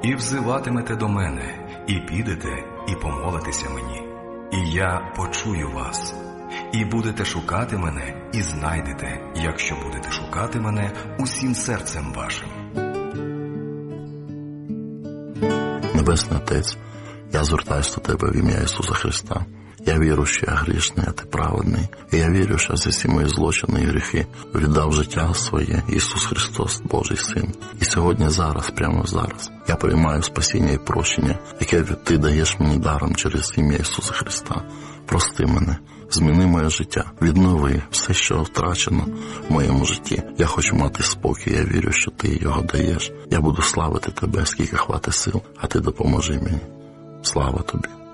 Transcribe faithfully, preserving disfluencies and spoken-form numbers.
І взиватимете до мене, і підете, і помолитеся мені, і я почую вас. І будете шукати мене, і знайдете, якщо будете шукати мене усім серцем вашим. Небесний Отець, я звертаюся до Тебе в ім'я Ісуса Христа. Я вірю, що я грішний, а Ти праведний. І я вірю, що за всі мої злочини і гріхи віддав життя своє Ісус Христос, Божий Син. І сьогодні, зараз, прямо зараз, я приймаю спасіння і прощення, яке Ти даєш мені даром через ім'я Ісуса Христа. Прости мене, зміни моє життя, віднови все, що втрачено в моєму житті. Я хочу мати спокій, я вірю, що Ти його даєш. Я буду славити Тебе, скільки хватить сил, а Ти допоможи мені. Слава Тобі.